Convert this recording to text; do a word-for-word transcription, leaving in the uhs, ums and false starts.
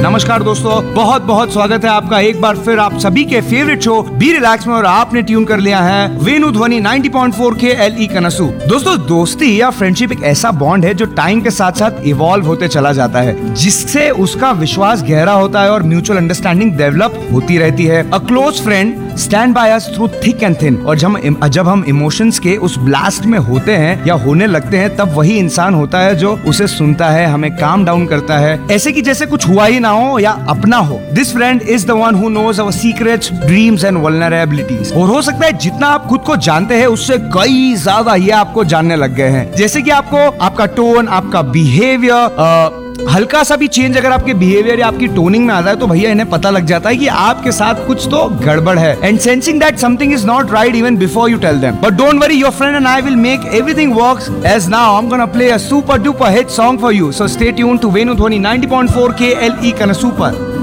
नमस्कार दोस्तों, बहुत बहुत स्वागत है आपका एक बार फिर आप सभी के फेवरेट शो बी रिलैक्स में, और आपने ट्यून कर लिया है वेणु ध्वनि नाइंटी पॉइंट फोर के एल ई कनसू। दोस्तों, दोस्ती या फ्रेंडशिप एक ऐसा बॉन्ड है जो टाइम के साथ साथ इवॉल्व होते चला जाता है, जिससे उसका विश्वास गहरा होता है और म्यूचुअल अंडरस्टैंडिंग डेवलप होती रहती है। A close friend stand by us through thick and thin. और जब हम जब हम इमोशंस के उस ब्लास्ट में होते हैं या होने लगते हैं, तब वही इंसान होता है जो उसे सुनता है, हमें काम डाउन करता है, ऐसे कि जैसे कुछ हुआ ही ना हो या अपना हो। This friend is the one who knows our secrets, dreams and vulnerabilities. और हो सकता है जितना आप खुद को जानते हैं उससे कई ज्यादा ये आपको जानने लग गए हैं। जैसे कि आपको आपका टोन, आपका बिहेवियर, हल्का सा भी चेंज अगर आपके बिहेवियर या आपकी टोनिंग में आता है तो भैया इन्हें पता लग जाता है कि आपके साथ कुछ तो गड़बड़ है। And sensing that something is not right even before you tell them. But don't worry, your friend and I will make everything works as now I am gonna play a super duper hit song for you. So stay tuned to वेणु ध्वनि ninety point four के L E कनसू पर।